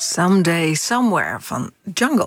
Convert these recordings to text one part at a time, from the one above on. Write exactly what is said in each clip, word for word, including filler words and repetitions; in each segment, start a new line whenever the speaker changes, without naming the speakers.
Someday, Somewhere van Jungle.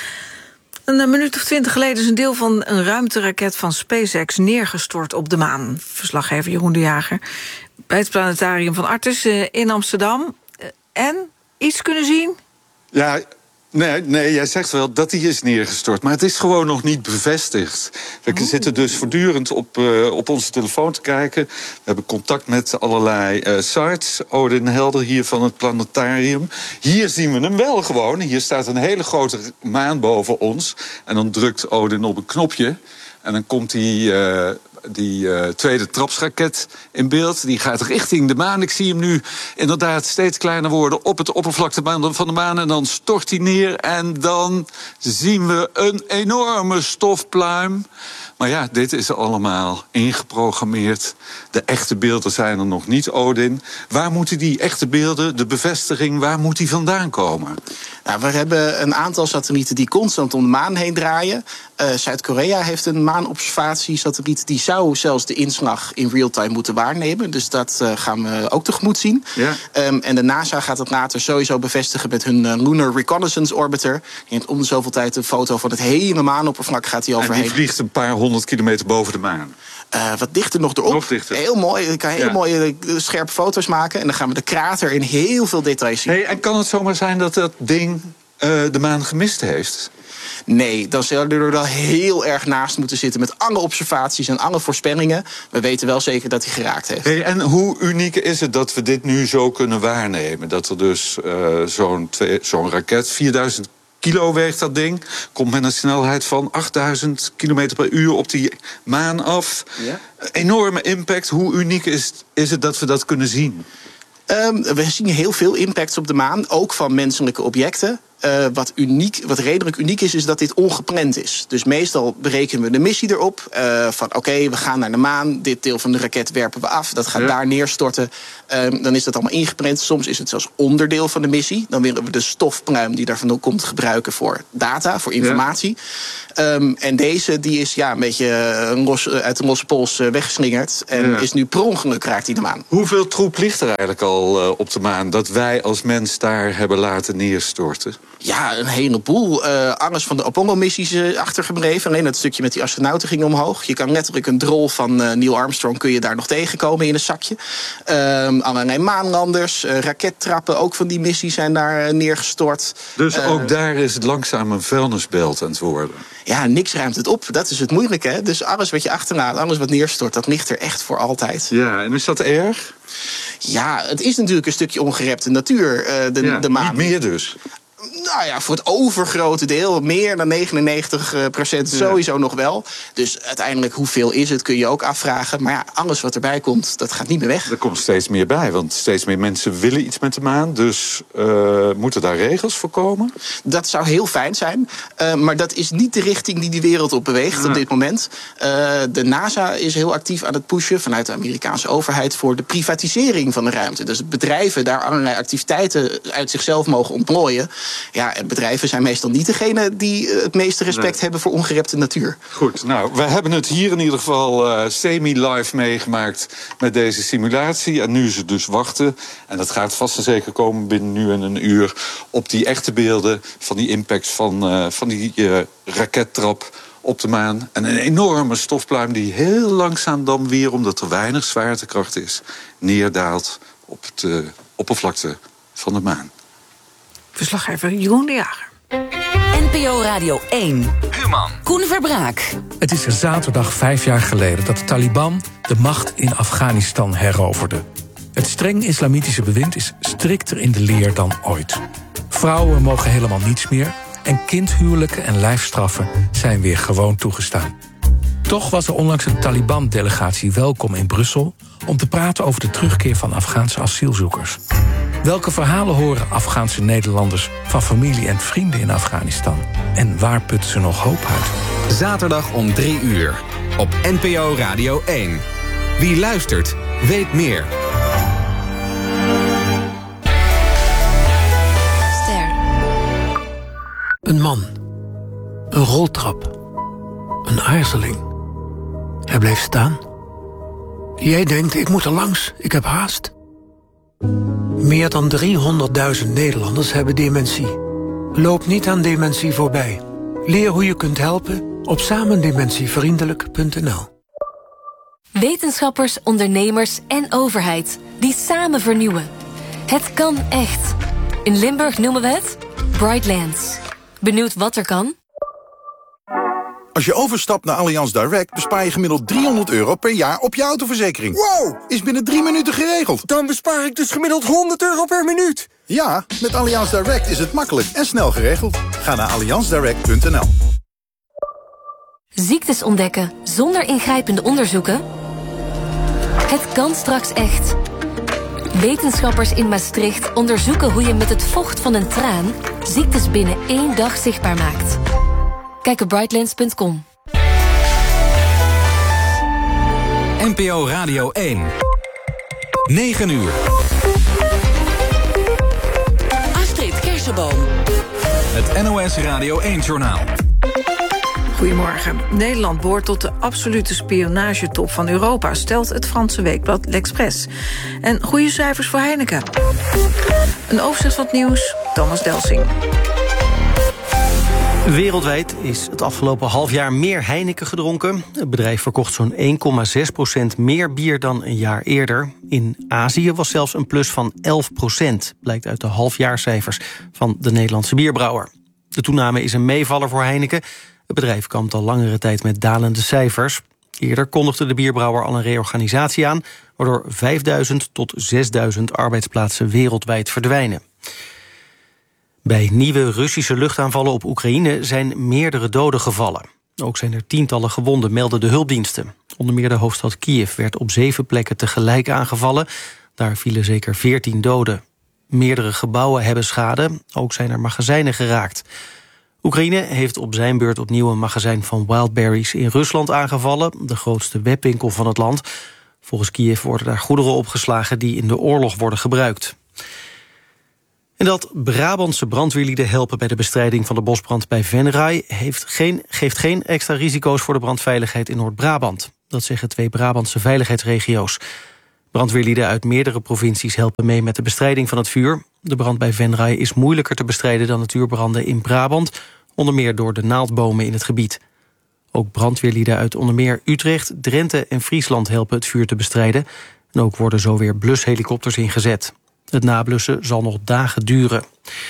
Een minuut of twintig geleden is een deel van een ruimteraket van SpaceX neergestort op de maan. Verslaggever Jeroen de Jager bij het planetarium van Artes in Amsterdam. En iets kunnen zien?
Ja, nee, nee, jij zegt wel dat die is neergestort, maar het is gewoon nog niet bevestigd. We oh. zitten dus voortdurend op, uh, op onze telefoon te kijken. We hebben contact met allerlei uh, sites. Odin Helder hier van het planetarium. Hier zien we hem wel gewoon. Hier staat een hele grote maan boven ons. En dan drukt Odin op een knopje. En dan komt die, uh, die uh, tweede trapsraket in beeld. Die gaat richting de maan. Ik zie hem nu inderdaad steeds kleiner worden op het oppervlakte van de maan. En dan stort hij neer en dan zien we een enorme stofpluim. Maar ja, dit is allemaal ingeprogrammeerd. De echte beelden zijn er nog niet, Odin. Waar moeten die echte beelden, de bevestiging, waar moet die vandaan komen?
Nou, we hebben een aantal satellieten die constant om de maan heen draaien. Uh, Zuid-Korea heeft een maanobservatiesatelliet. Die zou zelfs de inslag in real-time moeten waarnemen. Dus dat uh, gaan we ook tegemoet zien. Ja. Um, en de NASA gaat het later sowieso bevestigen met hun uh, Lunar Reconnaissance Orbiter. Die om de zoveel tijd een foto van het hele maanoppervlak gaat hij overheen.
En die vliegt een paar honderd kilometer boven de maan.
Uh, wat dichter nog erop.
Nog dichter.
Heel mooi. Ik kan heel ja. mooie scherpe foto's maken. En dan gaan we de krater in heel veel details zien.
Hey, en kan het zomaar zijn dat dat ding uh, de maan gemist heeft?
Nee, dan zouden we er wel heel erg naast moeten zitten met alle observaties en alle voorspellingen. We weten wel zeker dat hij geraakt heeft.
Hey, en hoe uniek is het dat we dit nu zo kunnen waarnemen? Dat er dus uh, zo'n, twee, zo'n raket, vierduizend kilo weegt dat ding, komt met een snelheid van achtduizend kilometer per uur op die maan af. Ja. Enorme impact. Hoe uniek is, is het dat we dat kunnen zien?
Um, we zien heel veel impacts op de maan, ook van menselijke objecten. Uh, wat, uniek, wat redelijk uniek is, is dat dit ongepland is. Dus meestal berekenen we de missie erop. Uh, van oké, okay, we gaan naar de maan. Dit deel van de raket werpen we af. Dat gaat ja. daar neerstorten. Um, dan is dat allemaal ingepland. Soms is het zelfs onderdeel van de missie. Dan willen we de stofpruim die daar vandaan komt gebruiken voor data, voor informatie. Ja. Um, en deze die is ja, een beetje los, uit de losse pols weggeslingerd. En ja. is nu per ongeluk raakt hij de maan.
Hoeveel troep ligt er eigenlijk al uh, op de maan dat wij als mens daar hebben laten neerstorten?
Ja, een heleboel. Uh, alles van de Apollo-missies uh, achtergebleven. Alleen dat stukje met die astronauten ging omhoog. Je kan letterlijk een drol van uh, Neil Armstrong kun je daar nog tegenkomen in een zakje. Uh, allerlei maanlanders, uh, rakettrappen, ook van die missies zijn daar uh, neergestort.
Dus
uh,
ook daar is het langzaam een vuilnisbelt aan het worden?
Ja, niks ruimt het op. Dat is het moeilijke. Hè? Dus alles wat je achterlaat, alles wat neerstort, dat ligt er echt voor altijd.
Ja, en is dat erg?
Ja, het is natuurlijk een stukje ongerepte natuur, uh, de,
ja,
de maan.
Niet meer dus?
Nou ja, voor het overgrote deel, meer dan negenennegentig procent sowieso ja. nog wel. Dus uiteindelijk, hoeveel is het, kun je ook afvragen. Maar ja, alles wat erbij komt, dat gaat niet meer weg.
Er komt steeds meer bij, want steeds meer mensen willen iets met de maan. Dus uh, moeten daar regels voor komen?
Dat zou heel fijn zijn. Uh, maar dat is niet de richting die de wereld op beweegt ja. op dit moment. Uh, de NASA is heel actief aan het pushen vanuit de Amerikaanse overheid voor de privatisering van de ruimte. Dus bedrijven daar allerlei activiteiten uit zichzelf mogen ontplooien. Ja, en bedrijven zijn meestal niet degene die het meeste respect nee. hebben voor ongerepte natuur.
Goed, nou, we hebben het hier in ieder geval uh, semi-live meegemaakt met deze simulatie. En nu is het dus wachten. En dat gaat vast en zeker komen binnen nu en een uur op die echte beelden van die impact van, uh, van die uh, rakettrap op de maan. En een enorme stofpluim die heel langzaam dan weer, omdat er weinig zwaartekracht is, neerdaalt op het uh, oppervlakte van de maan.
Verslaggever Jeroen de Jager.
N P O Radio één. Human. Koen Verbraak.
Het is zaterdag vijf jaar geleden dat de Taliban de macht in Afghanistan heroverde. Het streng islamitische bewind is strikter in de leer dan ooit. Vrouwen mogen helemaal niets meer en kindhuwelijken en lijfstraffen zijn weer gewoon toegestaan. Toch was er onlangs een Taliban-delegatie welkom in Brussel om te praten over de terugkeer van Afghaanse asielzoekers. Welke verhalen horen Afghaanse Nederlanders van familie en vrienden in Afghanistan? En waar putten ze nog hoop uit?
Zaterdag om drie uur op N P O Radio één. Wie luistert, weet meer.
Ster. Een man. Een roltrap. Een aarzeling. Hij bleef staan. Jij denkt, ik moet er langs, ik heb haast. Meer dan driehonderdduizend Nederlanders hebben dementie. Loop niet aan dementie voorbij. Leer hoe je kunt helpen op samendementievriendelijk punt n l.
Wetenschappers, ondernemers en overheid die samen vernieuwen. Het kan echt. In Limburg noemen we het Brightlands. Benieuwd wat er kan?
Als je overstapt naar Allianz Direct bespaar je gemiddeld driehonderd euro per jaar op je autoverzekering. Wow! Is binnen drie minuten geregeld.
Dan bespaar ik dus gemiddeld honderd euro per minuut.
Ja, met Allianz Direct is het makkelijk en snel geregeld. Ga naar allianz direct punt n l.
Ziektes ontdekken zonder ingrijpende onderzoeken? Het kan straks echt. Wetenschappers in Maastricht onderzoeken hoe je met het vocht van een traan ziektes binnen één dag zichtbaar maakt. Kijk op brightlands punt com.
N P O Radio één. negen uur.
Astrid Kersenboom.
Het N O S Radio één-journaal.
Goedemorgen. Nederland behoort tot de absolute spionagetop van Europa, stelt het Franse weekblad L'Express. En goede cijfers voor Heineken. Een overzicht van het nieuws, Thomas Delsing.
Wereldwijd is het afgelopen half jaar meer Heineken gedronken. Het bedrijf verkocht zo'n één komma zes procent meer bier dan een jaar eerder. In Azië was zelfs een plus van elf procent, blijkt uit de halfjaarcijfers van de Nederlandse bierbrouwer. De toename is een meevaller voor Heineken. Het bedrijf kampt al langere tijd met dalende cijfers. Eerder kondigde de bierbrouwer al een reorganisatie aan, waardoor vijfduizend tot zesduizend arbeidsplaatsen wereldwijd verdwijnen. Bij nieuwe Russische luchtaanvallen op Oekraïne zijn meerdere doden gevallen. Ook zijn er tientallen gewonden, melden de hulpdiensten. Onder meer de hoofdstad Kiev werd op zeven plekken tegelijk aangevallen. Daar vielen zeker veertien doden. Meerdere gebouwen hebben schade, ook zijn er magazijnen geraakt. Oekraïne heeft op zijn beurt opnieuw een magazijn van Wildberries in Rusland aangevallen, de grootste webwinkel van het land. Volgens Kiev worden daar goederen opgeslagen die in de oorlog worden gebruikt. En dat Brabantse brandweerlieden helpen bij de bestrijding van de bosbrand bij Venray heeft geen, geeft geen extra risico's voor de brandveiligheid in Noord-Brabant. Dat zeggen twee Brabantse veiligheidsregio's. Brandweerlieden uit meerdere provincies helpen mee met de bestrijding van het vuur. De brand bij Venray is moeilijker te bestrijden dan natuurbranden in Brabant, onder meer door de naaldbomen in het gebied. Ook brandweerlieden uit onder meer Utrecht, Drenthe en Friesland helpen het vuur te bestrijden. En ook worden zo weer blushelikopters ingezet. Het nablussen zal nog dagen duren.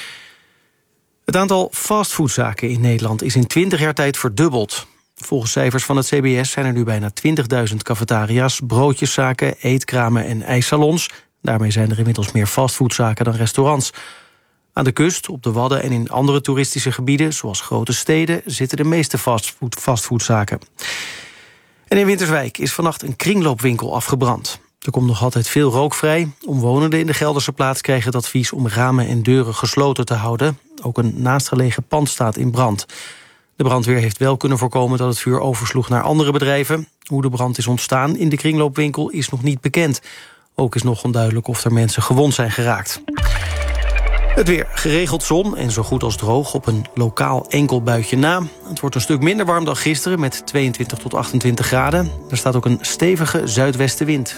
Het aantal fastfoodzaken in Nederland is in twintig jaar tijd verdubbeld. Volgens cijfers van het C B S zijn er nu bijna twintigduizend cafetaria's, broodjeszaken, eetkramen en ijssalons. Daarmee zijn er inmiddels meer fastfoodzaken dan restaurants. Aan de kust, op de Wadden en in andere toeristische gebieden, zoals grote steden, zitten de meeste fastfood, fastfoodzaken. En in Winterswijk is vannacht een kringloopwinkel afgebrand. Er komt nog altijd veel rook vrij. Omwonenden in de Gelderse plaats krijgen het advies om ramen en deuren gesloten te houden. Ook een naastgelegen pand staat in brand. De brandweer heeft wel kunnen voorkomen dat het vuur oversloeg naar andere bedrijven. Hoe de brand is ontstaan in de kringloopwinkel is nog niet bekend. Ook is nog onduidelijk of er mensen gewond zijn geraakt. Het weer, geregeld zon en zo goed als droog op een lokaal enkel buitje na. Het wordt een stuk minder warm dan gisteren met tweeëntwintig tot achtentwintig graden. Er staat ook een stevige zuidwestenwind.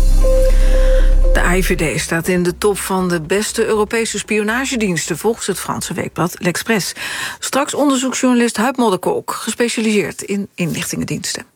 De A I V D staat in de top van de beste Europese spionagediensten, volgens het Franse weekblad L'Express. Straks onderzoeksjournalist Huib Modderkolk, gespecialiseerd in inlichtingendiensten.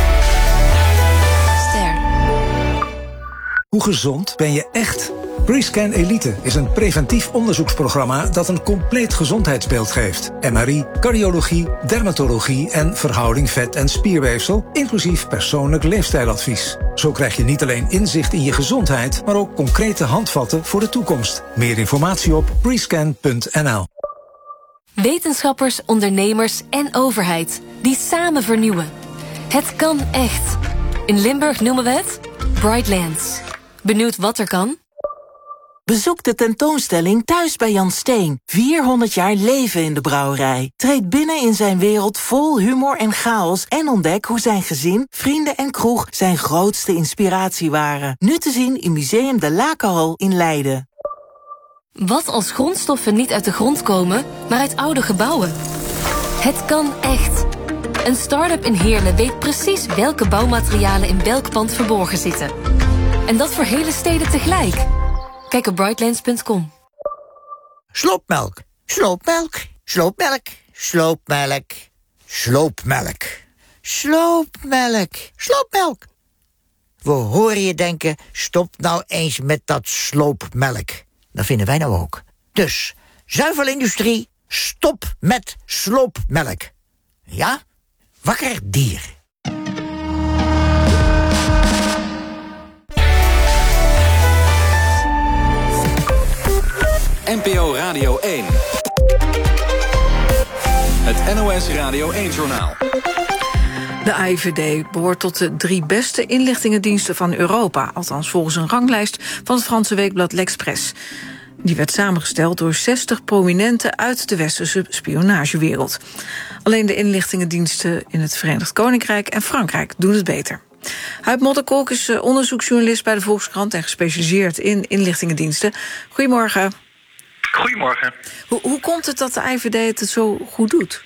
Ster.
Hoe gezond ben je echt? Prescan Elite is een preventief onderzoeksprogramma dat een compleet gezondheidsbeeld geeft. M R I, cardiologie, dermatologie en verhouding vet- en spierweefsel, inclusief persoonlijk leefstijladvies. Zo krijg je niet alleen inzicht in je gezondheid, maar ook concrete handvatten voor de toekomst. Meer informatie op prescan punt n l.
Wetenschappers, ondernemers en overheid die samen vernieuwen. Het kan echt. In Limburg noemen we het Brightlands. Benieuwd wat er kan?
Bezoek de tentoonstelling Thuis bij Jan Steen. vierhonderd jaar leven in de brouwerij. Treed binnen in zijn wereld vol humor en chaos en ontdek hoe zijn gezin, vrienden en kroeg zijn grootste inspiratie waren. Nu te zien in Museum de Lakenhal in Leiden.
Wat als grondstoffen niet uit de grond komen, maar uit oude gebouwen? Het kan echt. Een start-up in Heerlen weet precies welke bouwmaterialen in welk pand verborgen zitten. En dat voor hele steden tegelijk. Kijk op brightlands punt com.
Sloopmelk, sloopmelk, sloopmelk, sloopmelk, sloopmelk, sloopmelk, sloopmelk. We horen je denken, stop nou eens met dat sloopmelk. Dat vinden wij nou ook. Dus, zuivelindustrie, stop met sloopmelk. Ja? Wakker dier.
N P O Radio één. Het N O S Radio één-journaal.
De A I V D behoort tot de drie beste inlichtingendiensten van Europa. Althans volgens een ranglijst van het Franse weekblad L'Express. Die werd samengesteld door zestig prominenten uit de westerse spionagewereld. Alleen de inlichtingendiensten in het Verenigd Koninkrijk en Frankrijk doen het beter. Huib Modderkolk is onderzoeksjournalist bij de Volkskrant en gespecialiseerd in inlichtingendiensten. Goedemorgen.
Goedemorgen.
Hoe, hoe komt het dat de A I V D het zo goed doet?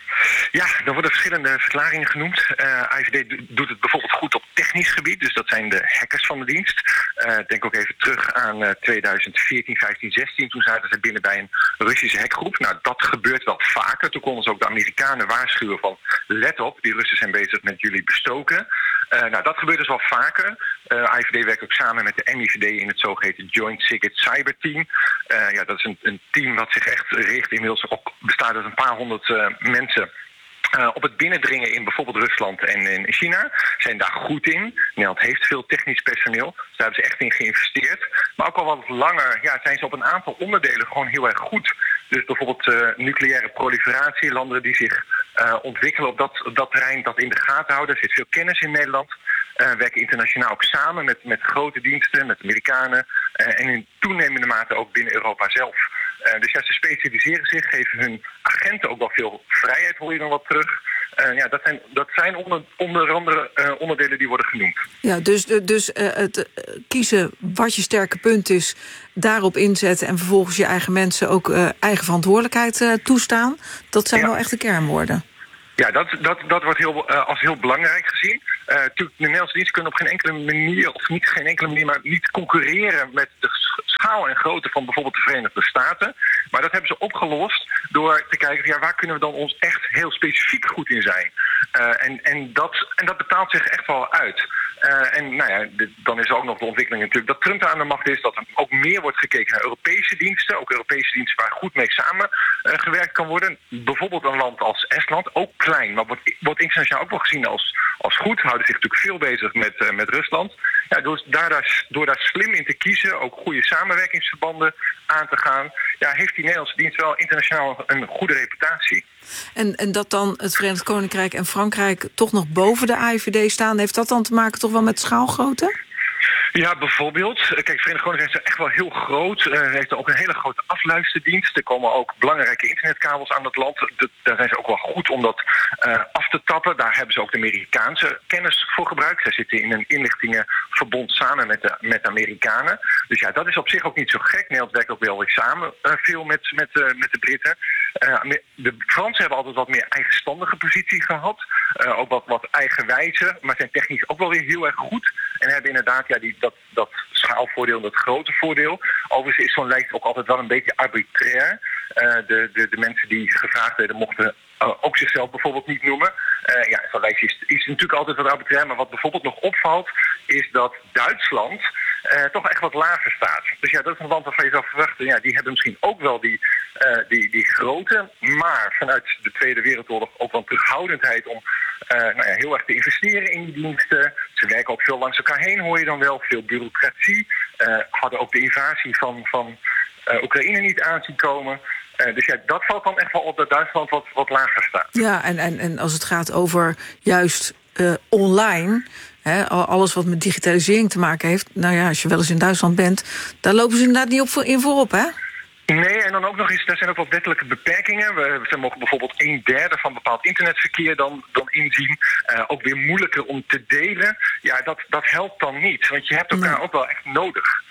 Ja, er worden verschillende verklaringen genoemd. Uh, A I V D doet het bijvoorbeeld goed op technisch gebied, dus dat zijn de hackers van de dienst. Uh, denk ook even terug aan uh, tweeduizend veertien, vijftien, zestien. Toen zaten ze binnen bij een Russische hackgroep. Nou, dat gebeurt wel vaker. Toen konden ze ook de Amerikanen waarschuwen van let op, die Russen zijn bezig met jullie bestoken. Uh, nou, dat gebeurt dus wel vaker. Uh, A I V D werkt ook samen met de M I V D in het zogeheten Joint Secret Cyber Team. Uh, ja, dat is een, een team wat zich echt richt. Inmiddels ook bestaat uit een paar honderd uh, mensen. Uh, op het binnendringen in bijvoorbeeld Rusland en in China zijn daar goed in. Nederland heeft veel technisch personeel, dus daar hebben ze echt in geïnvesteerd. Maar ook al wat langer ja, zijn ze op een aantal onderdelen gewoon heel erg goed. Dus bijvoorbeeld uh, nucleaire proliferatie, landen die zich uh, ontwikkelen op dat, op dat terrein, dat in de gaten houden. Er zit veel kennis in Nederland. Uh, werken internationaal ook samen met, met grote diensten, met Amerikanen uh, en in toenemende mate ook binnen Europa zelf. Uh, dus ja, ze specialiseren zich, geven hun agenten ook wel veel vrijheid, hoor je dan wat terug. Uh, ja, dat zijn, dat zijn onder, onder andere uh, onderdelen die worden genoemd.
Ja, dus, dus uh, het uh, kiezen wat je sterke punt is, daarop inzetten en vervolgens je eigen mensen ook uh, eigen verantwoordelijkheid uh, toestaan. Dat zijn ja. wel echt de kernwoorden.
Ja, dat, dat, dat wordt heel, uh, als heel belangrijk gezien. Uh, natuurlijk, de Nederlandse diensten kunnen op geen enkele manier, of niet geen enkele manier, maar niet concurreren met de schaal en grootte van bijvoorbeeld de Verenigde Staten. Maar dat hebben ze opgelost door te kijken, ja, waar kunnen we dan ons echt heel specifiek goed in zijn? Uh, en, en, dat, en dat betaalt zich echt wel uit. Uh, en nou ja, de, dan is er ook nog de ontwikkeling natuurlijk dat Trump aan de macht is, dat er ook meer wordt gekeken naar Europese diensten, ook Europese diensten waar goed mee samen uh, gewerkt kan worden. Bijvoorbeeld een land als Estland, ook klein, maar wordt, wordt internationaal ook wel gezien als, als goed, houden zich natuurlijk veel bezig met, uh, met Rusland. Ja, door, daar, door daar slim in te kiezen, ook goede samenwerkingsverbanden aan te gaan, ja, heeft die Nederlandse dienst wel internationaal een goede reputatie.
En, en dat dan het Verenigd Koninkrijk en Frankrijk toch nog boven de A I V D staan, heeft dat dan te maken toch wel met schaalgrootte?
Ja, bijvoorbeeld. Kijk, het Verenigd Koninkrijk is echt wel heel groot. Uh, heeft ook een hele grote afluisterdienst. Er komen ook belangrijke internetkabels aan het land. De, daar zijn ze ook wel goed om dat uh, af te tappen. Daar hebben ze ook de Amerikaanse kennis voor gebruikt. Zij zitten in een inlichtingenverbond samen met de, met de Amerikanen. Dus ja, dat is op zich ook niet zo gek. Nederland werkt ook wel weer samen uh, veel met, met, uh, met de Britten. Uh, de Fransen hebben altijd wat meer eigenstandige positie gehad. Uh, ook wat, wat eigenwijze, maar zijn technisch ook wel weer heel erg goed. En hebben inderdaad ja, die, dat, dat schaalvoordeel, dat grote voordeel. Overigens is zo'n lijst ook altijd wel een beetje arbitrair. Uh, de, de, de mensen die gevraagd werden mochten uh, ook zichzelf bijvoorbeeld niet noemen. Uh, ja, zo'n lijst is, is natuurlijk altijd wat arbitrair. Maar wat bijvoorbeeld nog opvalt, is dat Duitsland Uh, toch echt wat lager staat. Dus ja, dat is een land waarvan je zou verwachten, ja, die hebben misschien ook wel die, uh, die, die grote, maar vanuit de Tweede Wereldoorlog ook wel terughoudendheid om uh, nou ja, heel erg te investeren in die diensten. Ze werken ook veel langs elkaar heen, hoor je dan wel, veel bureaucratie. Uh, hadden ook de invasie van, van uh, Oekraïne niet aan zien komen. Uh, dus ja, dat valt dan echt wel op dat Duitsland wat, wat lager staat.
Ja, en, en, en als het gaat over juist uh, online, He, alles wat met digitalisering te maken heeft. Nou ja, als je wel eens in Duitsland bent, daar lopen ze inderdaad niet op voor, in voorop, hè?
Nee, en dan ook nog eens, er zijn ook wat wettelijke beperkingen. We, we mogen bijvoorbeeld een derde van bepaald internetverkeer dan, dan inzien. Uh, ook weer moeilijker om te delen. Ja, dat, dat helpt dan niet, want je hebt elkaar nee. ook wel echt nodig.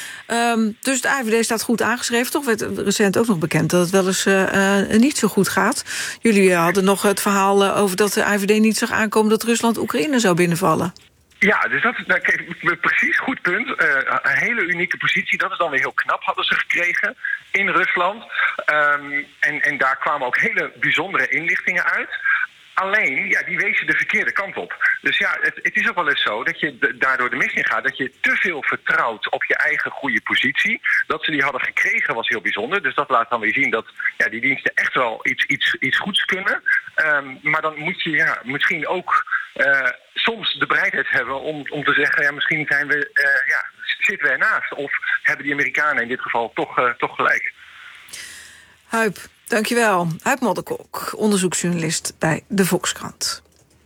Um, dus de A I V D staat goed aangeschreven. Toch werd recent ook nog bekend dat het wel eens uh, uh, niet zo goed gaat. Jullie uh, hadden nog het verhaal uh, over dat de A I V D niet zag aankomen dat Rusland Oekraïne zou binnenvallen.
Ja, dus dat is nou, kijk, precies goed punt. Uh, een hele unieke positie. Dat is dan weer heel knap, hadden ze gekregen in Rusland. Um, en, en daar kwamen ook hele bijzondere inlichtingen uit. Alleen, ja, die wezen de verkeerde kant op. Dus ja, het, het is ook wel eens zo dat je de, daardoor de mis in gaat. Dat je te veel vertrouwt op je eigen goede positie. Dat ze die hadden gekregen was heel bijzonder. Dus dat laat dan weer zien dat ja, die diensten echt wel iets, iets, iets goeds kunnen. Um, maar dan moet je ja, misschien ook uh, soms de bereidheid hebben om, om te zeggen... ja, misschien zijn we, uh, ja, zitten we ernaast. Of hebben die Amerikanen in dit geval toch, uh, toch gelijk.
Huip, dankjewel. Huip Modderkolk, onderzoeksjournalist bij de Volkskrant.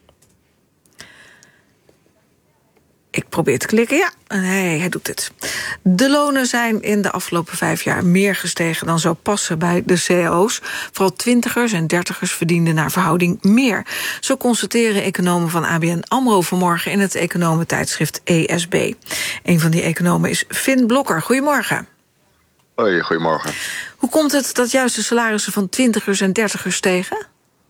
Ik probeer te klikken, ja. Nee, hij doet het. De lonen zijn in de afgelopen vijf jaar meer gestegen dan zou passen bij de cao's. Vooral twintigers en dertigers verdienden naar verhouding meer. Zo constateren economen van A B N AMRO vanmorgen in het economentijdschrift E S B. Een van die economen is Finn Blokker. Goedemorgen.
Hoi, goedemorgen.
Hoe komt het dat juist de salarissen van twintigers en dertigers stegen?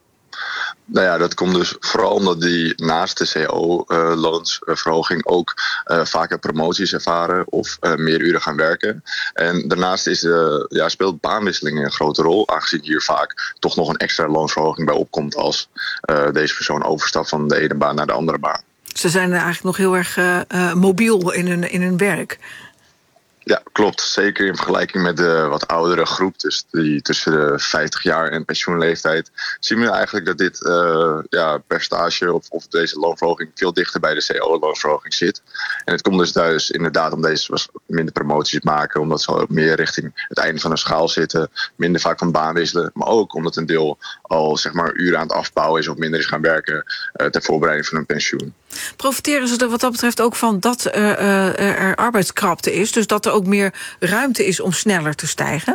Nou ja, dat komt dus vooral omdat die naast de cao-loonsverhoging uh, ook uh, vaker promoties ervaren of uh, meer uren gaan werken. En daarnaast is de, ja, speelt baanwisseling een grote rol, aangezien hier vaak toch nog een extra loonsverhoging bij opkomt als uh, deze persoon overstapt van de ene baan naar de andere baan.
Ze zijn eigenlijk nog heel erg uh, uh, mobiel in hun, in hun werk.
Ja, klopt. Zeker in vergelijking met de wat oudere groep, dus die tussen de vijftig jaar en pensioenleeftijd, zien we eigenlijk dat dit uh, ja, percentage of, of deze loonverhoging veel dichter bij de cao-loonsverhoging zit. En het komt dus thuis inderdaad om deze minder promoties maken, omdat ze ook meer richting het einde van de schaal zitten, minder vaak van baan wisselen, maar ook omdat een deel al zeg maar uren aan het afbouwen is of minder is gaan werken uh, ter voorbereiding van een pensioen.
Profiteren ze er wat dat betreft ook van dat uh, uh, er arbeidskrapte is, dus dat er ook meer ruimte is om sneller te stijgen?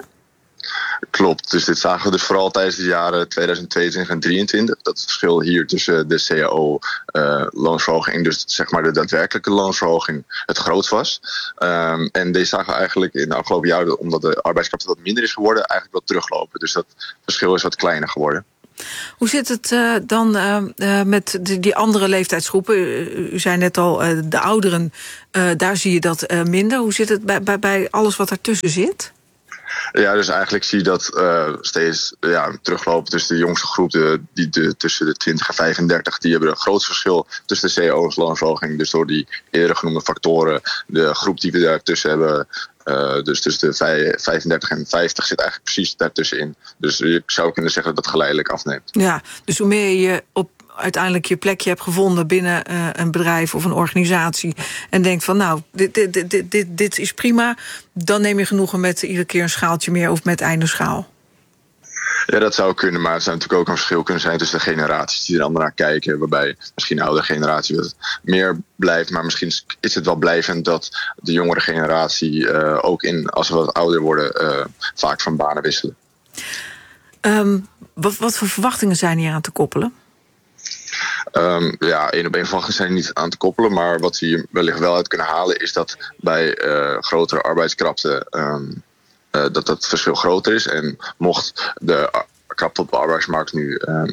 Klopt, dus dit zagen we dus vooral tijdens de jaren tweeduizend tweeëntwintig en drieëntwintig. Dat het verschil hier tussen de cao-loonsverhoging, uh, dus zeg maar de daadwerkelijke loonsverhoging, het grootst was. Um, en deze zagen we eigenlijk in de afgelopen jaren, omdat de arbeidskracht wat minder is geworden, eigenlijk wat teruglopen. Dus dat verschil is wat kleiner geworden.
Hoe zit het uh, dan uh, uh, met die, die andere leeftijdsgroepen? U, u zei net al, uh, de ouderen, uh, daar zie je dat uh, minder. Hoe zit het bij, bij, bij alles wat daartussen zit?
Ja, dus eigenlijk zie je dat uh, steeds ja, teruglopen tussen de jongste groep, de, die de, tussen de twintig en vijfendertig, die hebben een groot verschil tussen de cao's-loonsverhoging. Dus door die eerder genoemde factoren, de groep die we daartussen hebben, uh, dus tussen de vijfendertig en vijftig zit eigenlijk precies daartussenin. Dus je zou kunnen zeggen dat dat geleidelijk afneemt.
Ja, dus hoe meer je op uiteindelijk je plekje hebt gevonden binnen uh, een bedrijf of een organisatie en denkt van nou, dit, dit, dit, dit, dit is prima, dan neem je genoegen met iedere keer een schaaltje meer of met einde schaal.
Ja, dat zou kunnen, maar het zou natuurlijk ook een verschil kunnen zijn tussen de generaties die er allemaal naar kijken, waarbij misschien de oudere generatie wat meer blijft, maar misschien is het wel blijvend dat de jongere generatie uh, ook in, als we wat ouder worden, uh, vaak van banen wisselen.
Um, wat, wat voor verwachtingen zijn hier aan te koppelen?
Um, ja, één op één verwachtingen zijn niet aan te koppelen, maar wat we hier wellicht wel uit kunnen halen is dat bij uh, grotere arbeidskrapte um, uh, dat dat verschil groter is. En mocht de krapte op de arbeidsmarkt nu uh,